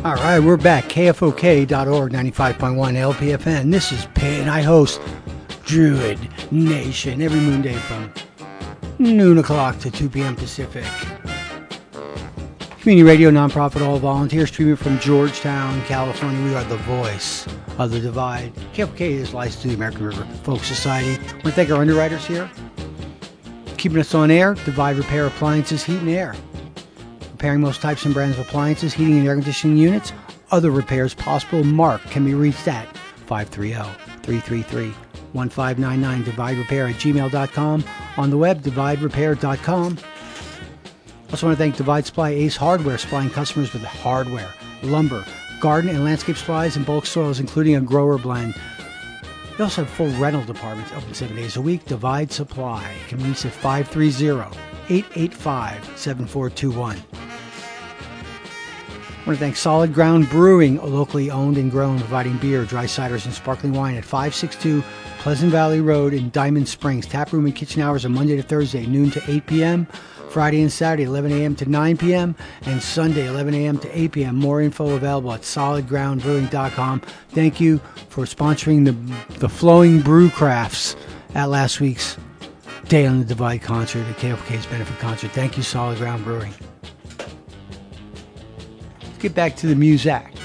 All right, we're back. KFOK.org, 95.1 LPFN. This is Pay, and I host Druid Nation every Moonday from noon o'clock to 2 p.m. Pacific. Community radio, nonprofit, all volunteer, streaming from Georgetown, California. We are the voice of the Divide. KFOK is licensed to the American River Folk Society. I want to thank our underwriters here. Keeping us on air, Divide Repair Appliances, Heat and Air. Repairing most types and brands of appliances, heating and air conditioning units. Other repairs possible. Mark can be reached at 530-333-1599. DivideRepair@gmail.com. On the web, DivideRepair.com. Also want to thank Divide Supply Ace Hardware, supplying customers with hardware, lumber, garden and landscape supplies, and bulk soils, including a grower blend. They also have full rental departments open 7 days a week. Divide Supply can be reached at 530-885-7421. I want to thank Solid Ground Brewing, locally owned and grown, providing beer, dry ciders, and sparkling wine at 562 Pleasant Valley Road in Diamond Springs. Tap room and kitchen hours are Monday to Thursday, noon to 8 p.m., Friday and Saturday, 11 a.m. to 9 p.m., and Sunday, 11 a.m. to 8 p.m. More info available at solidgroundbrewing.com. Thank you for sponsoring the Flowing Brew Crafts at last week's Day on the Divide concert, at KFK's benefit concert. Thank you, Solid Ground Brewing. Get back to the music.